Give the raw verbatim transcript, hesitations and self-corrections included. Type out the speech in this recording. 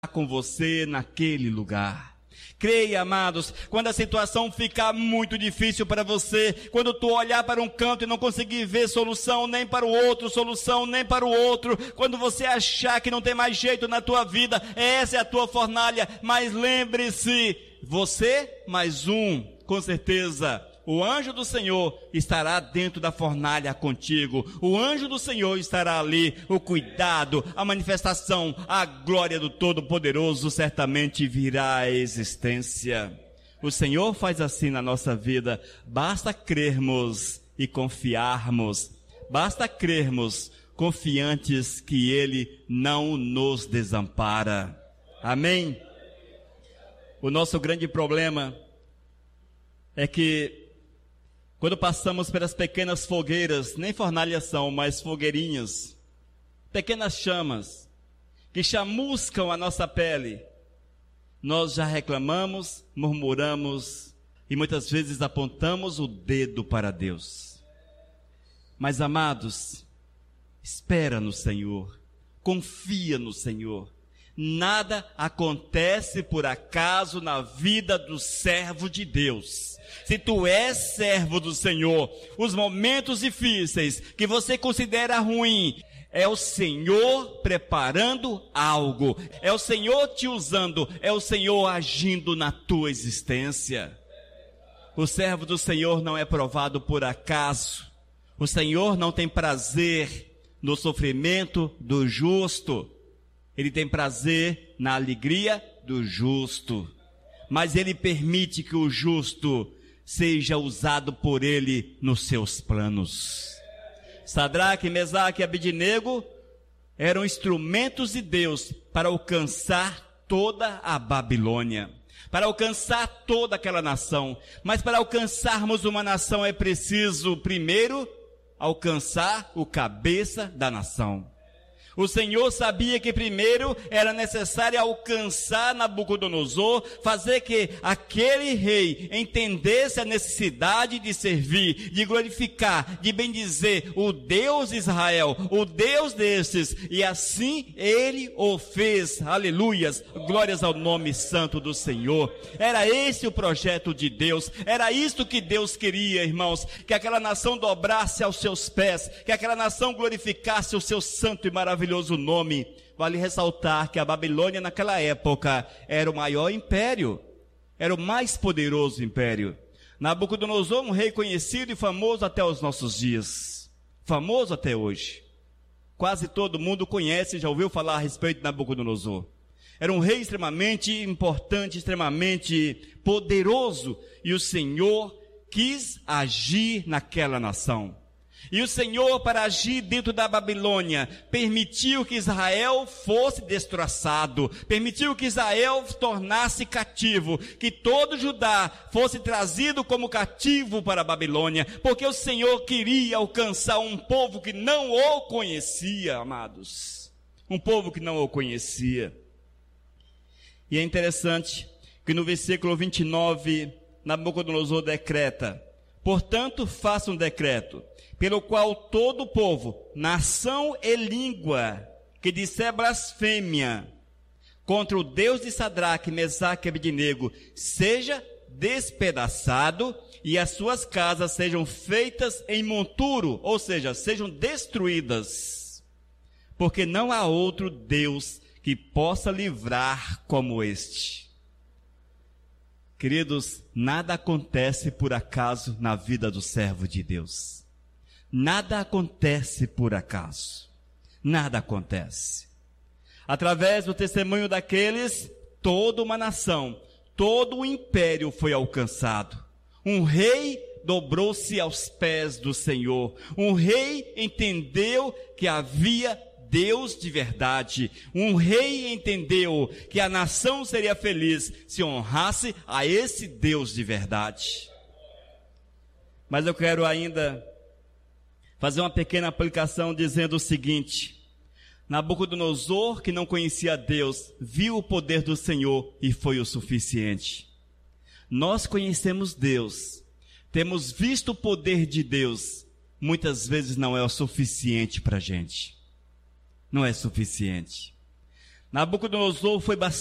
com você naquele lugar. Creia, amados, quando a situação ficar muito difícil para você, quando tu olhar para um canto e não conseguir ver solução nem para o outro, solução nem para o outro, quando você achar que não tem mais jeito na tua vida, essa é a tua fornalha, mas lembre-se, você mais um, com certeza, o anjo do Senhor estará dentro da fornalha contigo. O anjo do Senhor estará ali. O cuidado, a manifestação, a glória do Todo-Poderoso certamente virá à existência. O Senhor faz assim na nossa vida. Basta crermos e confiarmos. Basta crermos, confiantes que Ele não nos desampara. Amém? O nosso grande problema é que quando passamos pelas pequenas fogueiras, nem fornalhas são, mas fogueirinhas, pequenas chamas, que chamuscam a nossa pele, nós já reclamamos, murmuramos e muitas vezes apontamos o dedo para Deus. Mas, amados, espera no Senhor, confia no Senhor. Nada acontece por acaso na vida do servo de Deus. Se tu és servo do Senhor, os momentos difíceis que você considera ruim, é o Senhor preparando algo, é o Senhor te usando, é o Senhor agindo na tua existência. O servo do Senhor não é provado por acaso. O Senhor não tem prazer no sofrimento do justo. Ele tem prazer na alegria do justo, mas Ele permite que o justo seja usado por Ele nos seus planos. Sadraque, Mesaque e Abednego eram instrumentos de Deus para alcançar toda a Babilônia, para alcançar toda aquela nação. Mas para alcançarmos uma nação é preciso, primeiro, alcançar o cabeça da nação. O Senhor sabia que primeiro era necessário alcançar Nabucodonosor, fazer que aquele rei entendesse a necessidade de servir, de glorificar, de bendizer o Deus de Israel, o Deus destes, e assim ele o fez. Aleluias, glórias ao nome santo do Senhor. Era esse o projeto de Deus, era isto que Deus queria, irmãos, que aquela nação dobrasse aos seus pés, que aquela nação glorificasse o seu santo e maravilhoso nome. Vale ressaltar que a Babilônia naquela época era o maior império, era o mais poderoso império. Nabucodonosor, um rei conhecido e famoso até os nossos dias, famoso até hoje. Quase todo mundo conhece, já ouviu falar a respeito de Nabucodonosor. Era um rei extremamente importante, extremamente poderoso, e o Senhor quis agir naquela nação. E o Senhor, para agir dentro da Babilônia, permitiu que Israel fosse destroçado, permitiu que Israel tornasse cativo, que todo Judá fosse trazido como cativo para a Babilônia, porque o Senhor queria alcançar um povo que não o conhecia, amados, um povo que não o conhecia. E é interessante que no versículo vinte e nove, Nabucodonosor decreta: portanto, faça um decreto, pelo qual todo o povo, nação e língua, que disser blasfêmia contra o Deus de Sadraque, Mesaque e Abednego, seja despedaçado e as suas casas sejam feitas em monturo, ou seja, sejam destruídas, porque não há outro Deus que possa livrar como este. Queridos, nada acontece por acaso na vida do servo de Deus. Nada acontece por acaso. Nada acontece. Através do testemunho daqueles, toda uma nação, todo o império foi alcançado. Um rei dobrou-se aos pés do Senhor. Um rei entendeu que havia Deus de verdade. Um rei entendeu que a nação seria feliz se honrasse a esse Deus de verdade. Mas eu quero ainda fazer uma pequena aplicação dizendo o seguinte: Nabucodonosor, que não conhecia Deus, viu o poder do Senhor e foi o suficiente. Nós conhecemos Deus, temos visto o poder de Deus, muitas vezes não é o suficiente para a gente. Não é suficiente. Nabucodonosor foi bastante